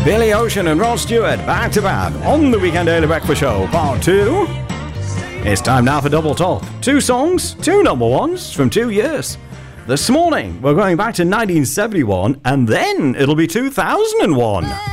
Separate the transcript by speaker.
Speaker 1: Billy Ocean and Rod Stewart back to back on the Weekend Daily Breakfast Show, part 2. It's time now for Double Top. 2 songs, 2 number ones from 2 years. This morning, we're going back to 1971, and then it'll be 2001.